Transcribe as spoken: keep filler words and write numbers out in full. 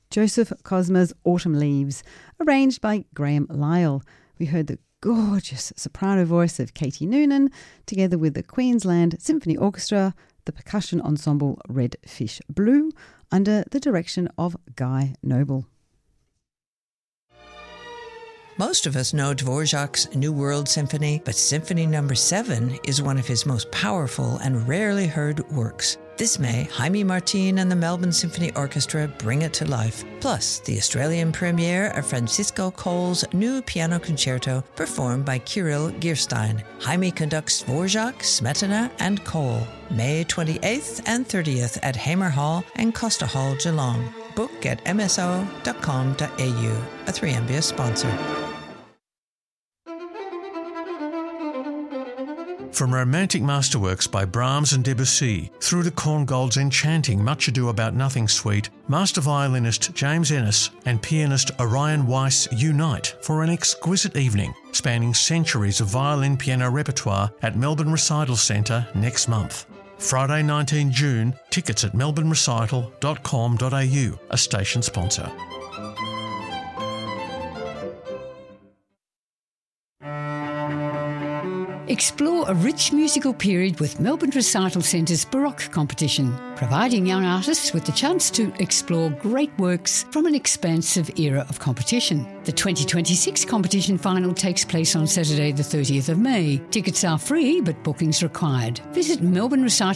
Joseph Cosma's Autumn Leaves, arranged by Graham Lyle. We heard the gorgeous soprano voice of Katie Noonan, together with the Queensland Symphony Orchestra, the percussion ensemble Red Fish Blue, under the direction of Guy Noble. Most of us know Dvorak's New World Symphony, but Symphony Number seven is one of his most powerful and rarely heard works. This May, Jaime Martin and the Melbourne Symphony Orchestra bring it to life. Plus, the Australian premiere of Francisco Cole's new piano concerto performed by Kirill Gierstein. Jaime conducts Dvorak, Smetana and Cole. May twenty-eighth and thirtieth at Hamer Hall and Costa Hall, Geelong. Book at m s o dot com dot a u, a three M B S sponsor. From romantic masterworks by Brahms and Debussy through to Korngold's enchanting Much Ado About Nothing suite, master violinist James Ennis and pianist Orion Weiss unite for an exquisite evening spanning centuries of violin piano repertoire at Melbourne Recital Centre next month. Friday the nineteenth of June, tickets at melbourne recital dot com dot a u, a station sponsor. Explore a rich musical period with Melbourne Recital Centre's Baroque competition, providing young artists with the chance to explore great works from an expansive era of competition. The twenty twenty-six competition final takes place on Saturday the thirtieth of May. Tickets are free, but bookings required. Visit Melbourne Recital